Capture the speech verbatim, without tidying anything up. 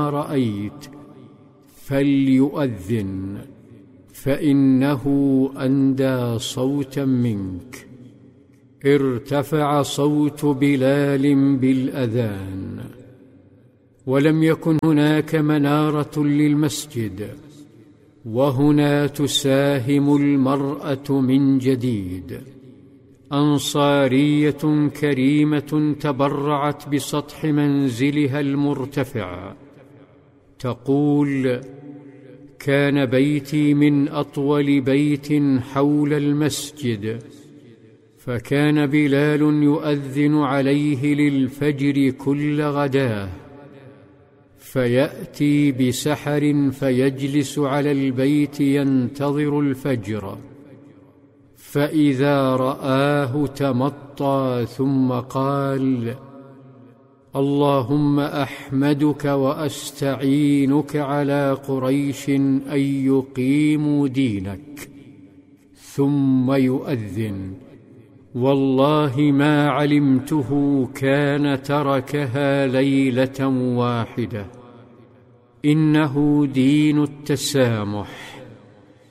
ما رأيت فليؤذن، فإنه أندى صوتا منك. ارتفع صوت بلال بالأذان، ولم يكن هناك منارة للمسجد، وهنا تساهم المرأة من جديد. أنصارية كريمة تبرعت بسطح منزلها المرتفع، تقول: كان بيتي من أطول بيت حول المسجد، فكان بلال يؤذن عليه للفجر كل غداه، فيأتي بسحر فيجلس على البيت ينتظر الفجر، فإذا رآه تمطى ثم قال: اللهم أحمدك وأستعينك على قريش أن يقيموا دينك، ثم يؤذن: والله ما علمته كان تركها ليلة واحدة، إنه دين التسامح.